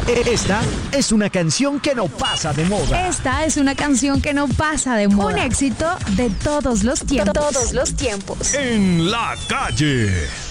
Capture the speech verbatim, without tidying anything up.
Esta es una canción que no pasa de moda. Esta es una canción que no pasa de moda. Un éxito de todos los tiempos. Todos los tiempos. En la calle.